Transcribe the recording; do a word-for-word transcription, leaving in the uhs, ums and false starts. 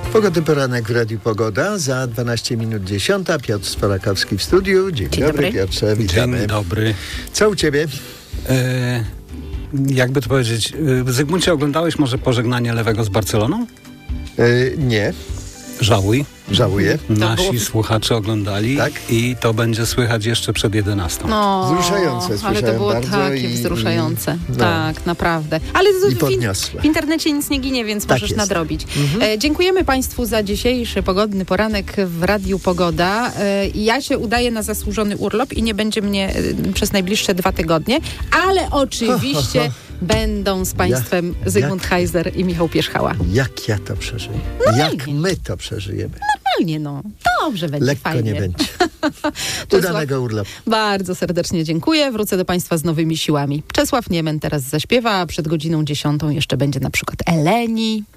Pogodny poranek w Radiu Pogoda. Za dwanaście minut dziesiąta. Piotr Sporakowski w studiu. Dzień, Dzień dobry, dobry, Piotrze. Witamy. Dzień dobry. Co u ciebie? E, jakby to powiedzieć, Zygmuncie, oglądałeś może pożegnanie Lewego z Barceloną? E, nie. Żałuj. Żałuję. Nasi było... słuchacze oglądali, tak? I to będzie słychać jeszcze przed jedenastą. No, wzruszające, ale to było takie i, wzruszające. I, no. Tak, naprawdę. Ale I w, podniosłe. w internecie nic nie ginie, więc tak możesz jest. nadrobić. Mhm. E, dziękujemy Państwu za dzisiejszy pogodny poranek w Radiu Pogoda. E, ja się udaję na zasłużony urlop i nie będzie mnie e, przez najbliższe dwa tygodnie, ale oczywiście ho, ho, ho. będą z Państwem jak, Zygmunt jak, Heiser i Michał Pierzchała. Jak ja to przeżyję? No jak nie. my to przeżyjemy? Normalnie, no. Dobrze, będzie Lekko fajnie. nie będzie. Udanego urlopu. Bardzo serdecznie dziękuję. Wrócę do Państwa z nowymi siłami. Czesław Niemen teraz zaśpiewa, a przed godziną dziesiątą jeszcze będzie na przykład Eleni.